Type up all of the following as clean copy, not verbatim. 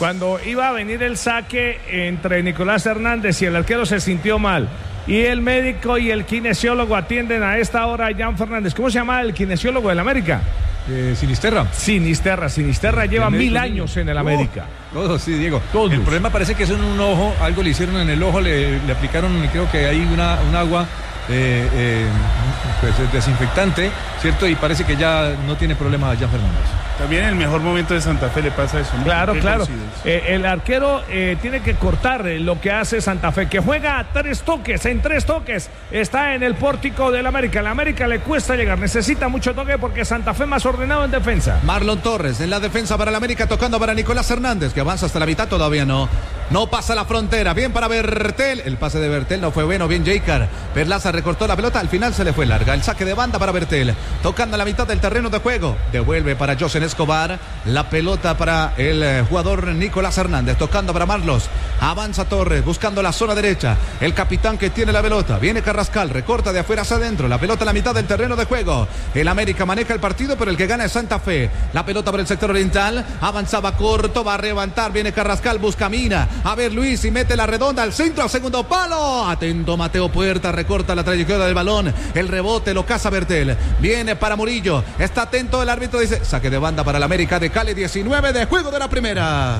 Cuando iba a venir el saque entre Nicolás Hernández y el arquero se sintió mal. Y el médico y el kinesiólogo atienden a esta hora a Jan Fernández. ¿Cómo se llama el kinesiólogo del América? Sinisterra. Sinisterra lleva 1000 años en el América. Todos, sí, Diego. Todos. El problema parece que es en un ojo, algo le hicieron en el ojo, le aplicaron, creo que hay un agua pues desinfectante, ¿cierto? Y parece que ya no tiene problema Jan Fernández. También en el mejor momento de Santa Fe le pasa eso, ¿no? Claro. El arquero tiene que cortar lo que hace Santa Fe, que juega a 3 toques, en 3 toques. Está en el pórtico del América. El América le cuesta llegar, necesita mucho toque porque Santa Fe más ordenado en defensa. Marlon Torres en la defensa para el América, tocando para Nicolás Hernández, que avanza hasta la mitad, todavía no pasa la frontera. Bien para Bertel, el pase de Bertel no fue bueno, bien Jaycar. Perlaza recortó la pelota, al final se le fue larga. El saque de banda para Bertel, tocando a la mitad del terreno de juego. Devuelve para Josen Escobar, la pelota para el jugador Nicolás Hernández, tocando para Marlos. Avanza Torres, buscando la zona derecha. El capitán que tiene la pelota, viene Carrascal, recorta de afuera hacia adentro. La pelota a la mitad del terreno de juego. El América maneja el partido, pero el que gana es Santa Fe. La pelota por el sector oriental, avanzaba corto, va a levantar, viene Carrascal, busca Mina. A ver Luis y mete la redonda al centro, al segundo palo. Atento Mateo Puerta, recorta la trayectoria del balón. El rebote lo caza Bertel. Viene para Murillo. Está atento el árbitro, dice saque de banda para el América de Cali, 19 de juego de la primera.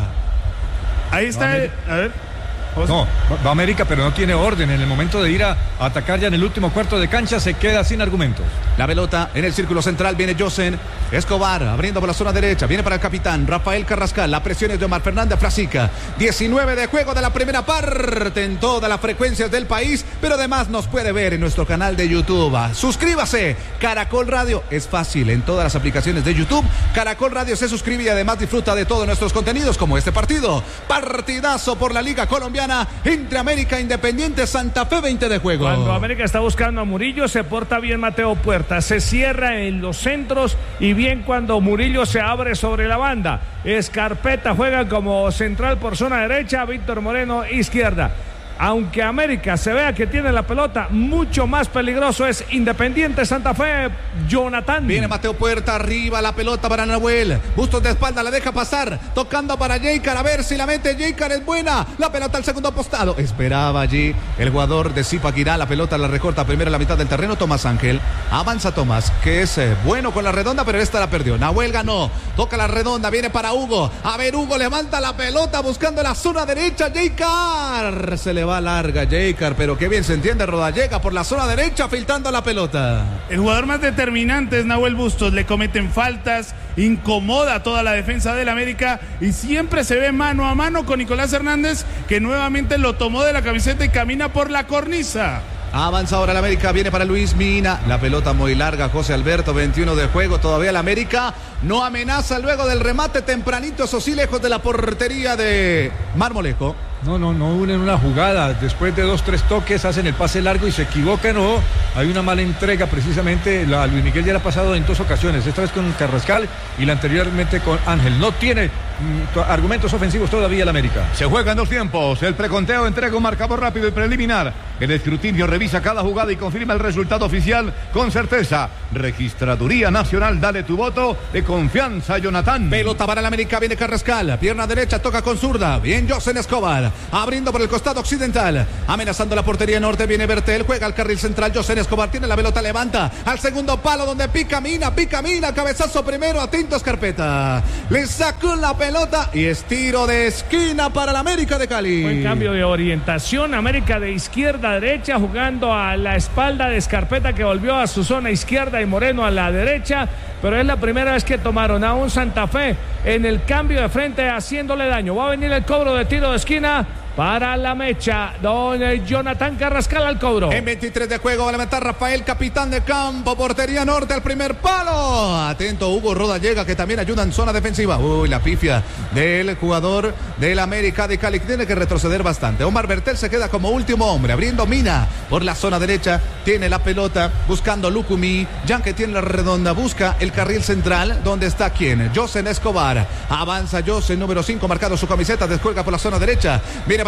Ahí está. A ver. No, va América, pero no tiene orden. En el momento de ir a atacar ya en el último cuarto de cancha, se queda sin argumentos. La pelota en el círculo central, viene Josen Escobar, abriendo por la zona derecha, viene para el capitán Rafael Carrascal, la presión es de Omar Fernández Frasica. 19 de juego de la primera parte en todas las frecuencias del país, pero además nos puede ver en nuestro canal de YouTube. Suscríbase, Caracol Radio, es fácil, en todas las aplicaciones de YouTube, Caracol Radio se suscribe y además disfruta de todos nuestros contenidos como este partido. Partidazo por la Liga Colombiana entre América Independiente Santa Fe, 20 de juego. Cuando América está buscando a Murillo, se porta bien Mateo Puerta, se cierra en los centros y bien cuando Murillo se abre sobre la banda. Escarpeta juega como central por zona derecha, Víctor Moreno izquierda. Aunque América se vea que tiene la pelota, mucho más peligroso es Independiente Santa Fe, Jonathan. Viene Mateo Puerta, arriba la pelota para Nahuel. Bustos de espalda, la deja pasar, tocando para Jaycar, a ver si la mete Jaycar, es buena. La pelota al segundo apostado. Esperaba allí el jugador de Zipaquirá, la pelota la recorta primero a la mitad del terreno, Tomás Ángel. Avanza Tomás, que es bueno con la redonda, pero esta la perdió. Nahuel ganó, toca la redonda, viene para Hugo. A ver, Hugo levanta la pelota buscando la zona derecha, Jaycar. Se le va larga Jaycar, pero qué bien se entiende Rodallega por la zona derecha filtrando la pelota. El jugador más determinante es Nahuel Bustos, le cometen faltas, incomoda a toda la defensa del América y siempre se ve mano a mano con Nicolás Hernández, que nuevamente lo tomó de la camiseta y camina por la cornisa. Avanza ahora el América, viene para Luis Mina, la pelota muy larga, José Alberto, 21 de juego, todavía el América no amenaza luego del remate tempranito, eso sí, lejos de la portería de Marmolejo. No unen una jugada, después de 2-3 toques hacen el pase largo y se equivocan o hay una mala entrega precisamente. A Luis Miguel ya le ha pasado en 2 ocasiones, esta vez con Carrascal y la anteriormente con Ángel. No tiene argumentos ofensivos todavía el América. Se juegan 2 tiempos, el preconteo entrega un marcador rápido y preliminar. El escrutinio revisa cada jugada y confirma el resultado oficial con certeza. Registraduría Nacional, dale tu voto de confianza, Jonathan. Pelota para el América, viene Carrascal, pierna derecha, toca con zurda, bien Josen Escobar, abriendo por el costado occidental, amenazando la portería norte, viene Bertel, juega al carril central, Josen Escobar tiene la pelota, levanta al segundo palo donde pica Mina, cabezazo primero, atento Escarpeta, le sacó la pelota y es tiro de esquina para el América de Cali. Buen cambio de orientación, América de izquierda a derecha, jugando a la espalda de Escarpeta, que volvió a su zona izquierda, y Moreno a la derecha, pero es la primera vez que tomaron a un Santa Fe en el cambio de frente, haciéndole daño. Va a venir el cobro de tiro de esquina para la mecha, don Jonathan Carrascal al cobro. En 23 de juego va a levantar Rafael, capitán de campo, portería norte al primer palo. Atento Hugo Rodallega, que también ayuda en zona defensiva. Uy, la pifia del jugador del América de Cali, tiene que retroceder bastante. Omar Bertel se queda como último hombre, abriendo Mina por la zona derecha, tiene la pelota, buscando Lucumí, Jan que tiene la redonda, busca el carril central, donde está quien, Josen Escobar, avanza Josen, número 5, marcado su camiseta, descuelga por la zona derecha, viene para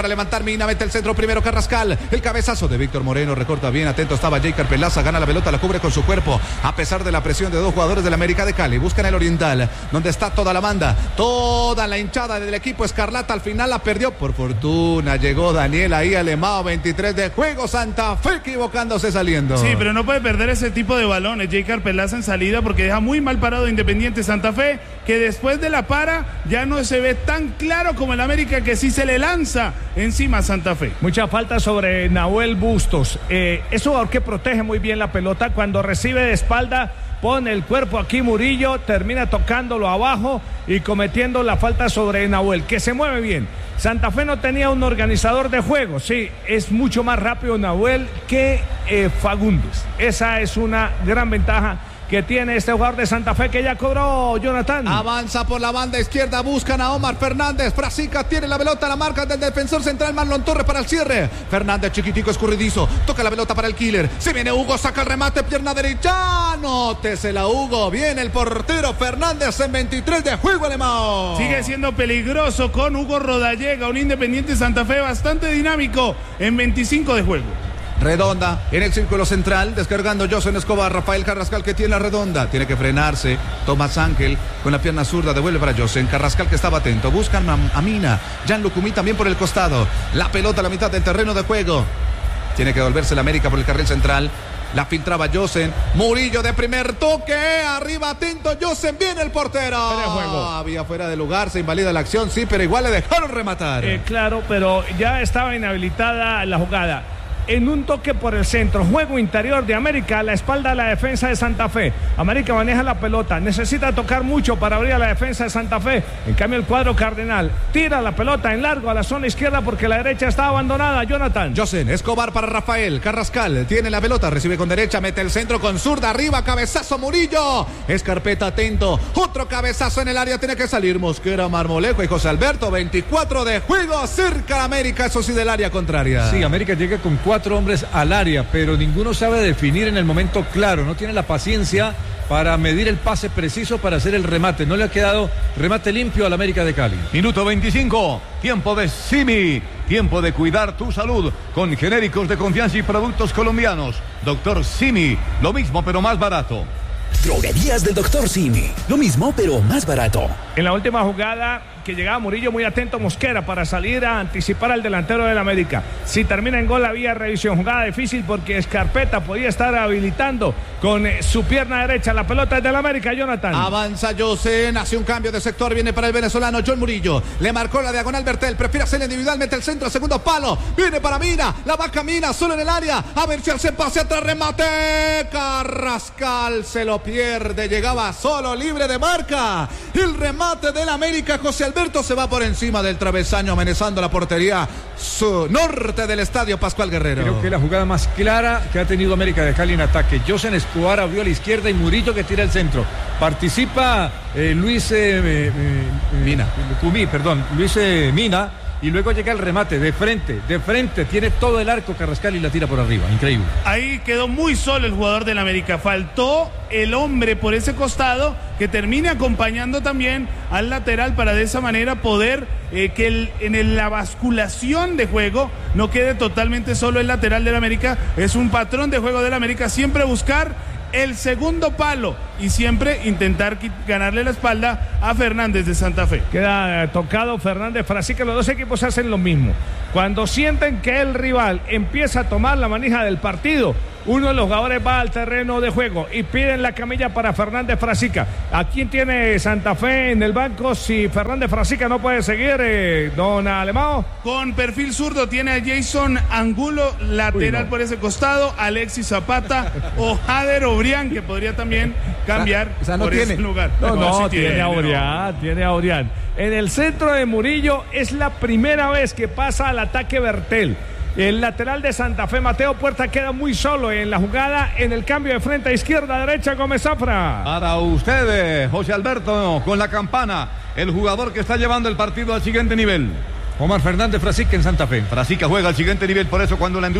para levantar Mina, mete el centro primero Carrascal. El cabezazo de Víctor Moreno, recorta bien, atento estaba Jaker Pelaza, gana la pelota, la cubre con su cuerpo. A pesar de la presión de dos jugadores del América de Cali, buscan el Oriental, donde está toda la banda, toda la hinchada del equipo escarlata. Al final la perdió, por fortuna llegó Daniel ahí Alemao, 23 de juego, Santa Fe equivocándose saliendo. Sí, pero no puede perder ese tipo de balones Jaker Pelaza en salida, porque deja muy mal parado Independiente Santa Fe, que después de la para ya no se ve tan claro como el América, que sí se le lanza encima a Santa Fe. Mucha falta sobre Nahuel Bustos. Es un jugador que protege muy bien la pelota. Cuando recibe de espalda, pone el cuerpo aquí Murillo, termina tocándolo abajo y cometiendo la falta sobre Nahuel, que se mueve bien. Santa Fe no tenía un organizador de juego. Sí, es mucho más rápido Nahuel que Fagundes. Esa es una gran ventaja que tiene este jugador de Santa Fe, que ya cobró Jonathan. Avanza por la banda izquierda, buscan a Omar Fernández. Frasica tiene la pelota, la marca del defensor central Marlon Torres para el cierre. Fernández, chiquitico, escurridizo, toca la pelota para el killer. Se viene Hugo, saca el remate, pierna derecha. Nótesela Hugo, viene el portero Fernández en 23 de juego, Alemão. Sigue siendo peligroso con Hugo Rodallega, un Independiente Santa Fe bastante dinámico en 25 de juego. Redonda en el círculo central, descargando Josen Escobar, Rafael Carrascal que tiene la redonda, tiene que frenarse, Tomás Ángel con la pierna zurda, devuelve para Josen, Carrascal que estaba atento, buscan a Mina, Jan Lucumí también por el costado, la pelota a la mitad del terreno de juego, tiene que devolverse la América por el carril central, la filtraba Josen, Murillo de primer toque, arriba atento Josen, viene el portero, había fuera de lugar, se invalida la acción, sí, pero igual le dejaron rematar. Claro, pero ya estaba inhabilitada la jugada. En un toque por el centro, juego interior de América, a la espalda de la defensa de Santa Fe. América maneja la pelota, necesita tocar mucho para abrir a la defensa de Santa Fe. En cambio el cuadro cardenal tira la pelota en largo a la zona izquierda porque la derecha está abandonada. Jonathan. Josen Escobar para Rafael Carrascal, tiene la pelota, recibe con derecha, mete el centro con zurda, arriba, cabezazo Murillo. Escarpeta atento, otro cabezazo en el área, tiene que salir Mosquera, Marmolejo y José Alberto. 24 de juego, cerca a América, eso sí del área contraria. Sí, América llega con 4 hombres al área, pero ninguno sabe definir en el momento claro, no tiene la paciencia para medir el pase preciso para hacer el remate, no le ha quedado remate limpio al América de Cali. Minuto 25, tiempo de Simi, tiempo de cuidar tu salud con genéricos de confianza y productos colombianos. Doctor Simi, lo mismo pero más barato. Droguerías del Dr. Simi, lo mismo pero más barato. En la última jugada que llegaba Murillo, muy atento Mosquera para salir a anticipar al delantero del América. Si termina en gol había revisión, jugada difícil porque Escarpeta podía estar habilitando con su pierna derecha la pelota del América. Jonathan. Avanza Josen, hace un cambio de sector, viene para el venezolano John Murillo, le marcó la diagonal Bertel, prefiere hacer individual, mete el centro, segundo palo, viene para Mina, la va Mina solo en el área, a ver si hace pase atrás, remate, Carrascal se lo pierde, llegaba solo, libre de marca, el remate del América, José Alberto se va por encima del travesaño, amenazando la portería norte del estadio Pascual Guerrero. Creo que la jugada más clara que ha tenido América de Cali en ataque. Josen Escobar abrió a la izquierda y Murillo que tira el centro. Participa Luis Mina. Y luego llega el remate de frente, tiene todo el arco Carrascal y la tira por arriba, increíble. Ahí quedó muy solo el jugador del América, faltó el hombre por ese costado que termine acompañando también al lateral para de esa manera poder que en la basculación de juego no quede totalmente solo el lateral del América. Es un patrón de juego del América, siempre buscar el segundo palo y siempre intentar ganarle la espalda a Fernández de Santa Fe. Queda tocado Fernández Frasica, los dos equipos hacen lo mismo. Cuando sienten que el rival empieza a tomar la manija del partido, uno de los jugadores va al terreno de juego y piden la camilla para Fernández Frasica. ¿A quién tiene Santa Fe en el banco si Fernández Frasica no puede seguir, don Alemão? Con perfil zurdo tiene a Jason Angulo, lateral por ese costado, Alexis Zapata o Jader Obrián, que podría también cambiar por ese lugar. No, tiene a Obrián. En el centro de Murillo es la primera vez que pasa al ataque Bertel. El lateral de Santa Fe, Mateo Puerta, queda muy solo en la jugada, en el cambio de frente a izquierda, derecha, Gómez Zafra. Para usted, José Alberto, con la campana, el jugador que está llevando el partido al siguiente nivel. Omar Fernández Frasica en Santa Fe. Frasica juega al siguiente nivel, por eso cuando la